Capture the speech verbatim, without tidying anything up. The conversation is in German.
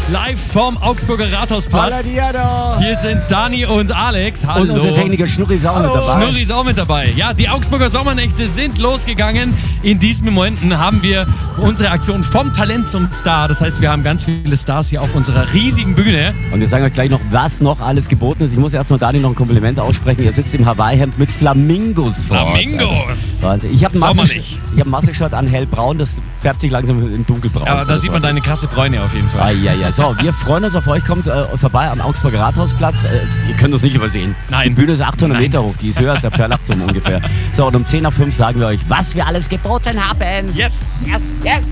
live vom Augsburger Rathausplatz. Hier sind Dani und Alex. Hallo. Und unser Techniker Schnurri ist auch Hallo. mit dabei. Schnurri ist auch mit dabei. Ja, die Augsburger Sommernächte sind losgegangen. In diesen Momenten haben wir unsere Aktion vom Talent zum Star. Das heißt, wir haben ganz viele Stars hier auf unserer riesigen Bühne. Und wir sagen euch gleich noch, was noch alles geboten ist. Ich muss erstmal Dani noch ein Kompliment aussprechen. Er sitzt im Hawaii-Hemd mit Flamingos vor Ort. Flamingos! Wahnsinn. Ich habe ein Sommerlich. Masse- ich hab ein Masse-Shirt an hellbraun, das färbt sich langsam in dunkelbraun. Ja, da sieht man deine krasse Bräune auf jeden Fall. Ah, ja, ja. So, wir freuen uns auf euch. Kommt äh, vorbei am Augsburger Rathausplatz. Äh, ihr könnt uns nicht übersehen. Nein. Die Bühne ist achthundert Nein. Meter hoch. Die ist höher als der Perlachturm ungefähr. So, und um zehn nach fünf sagen wir euch, was wir alles geboten haben. Yes! Yes, yes.